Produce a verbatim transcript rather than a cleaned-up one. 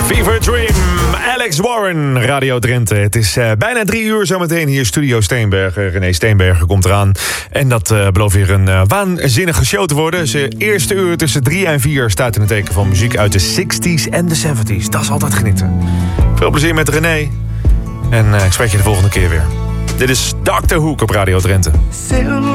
Fever Dream, Alex Warren, Radio Drenthe. Het is uh, bijna drie uur zometeen hier Studio Steenbergen. René Steenbergen komt eraan. En dat uh, belooft weer een uh, waanzinnige show te worden. Zijn eerste uur tussen drie en vier staat in het teken van muziek uit de zestig's en de zeventig's. Dat is altijd genieten. Veel plezier met René. En uh, ik spreek je de volgende keer weer. Dit is doctor Hoek op Radio Drenthe.